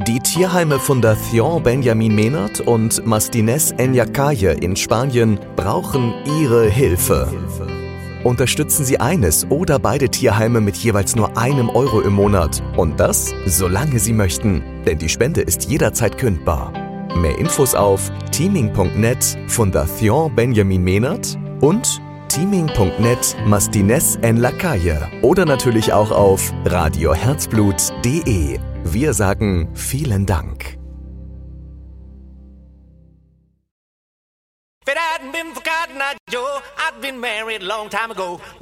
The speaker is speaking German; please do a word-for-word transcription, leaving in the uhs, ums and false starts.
Die Tierheime Fundación Benjamin Menard und Mastines en la Calle in Spanien brauchen Ihre Hilfe. Unterstützen Sie eines oder beide Tierheime mit jeweils nur einem Euro im Monat. Und das, solange Sie möchten. Denn die Spende ist jederzeit kündbar. Mehr Infos auf teaming punkt net Fundación Benjamin Menard und teaming punkt net Mastines en la Calle oder natürlich auch auf radio herzblut punkt de. Wir sagen vielen Dank. If it hadn't been for Cotton Eye Joe, I'd been married a long time ago.